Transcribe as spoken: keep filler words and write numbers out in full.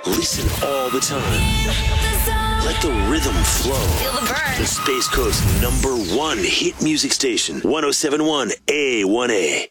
Listen all the time. Let the rhythm flow. Feel the burn. The Space Coast number one hit music station, one oh seven point one A one A.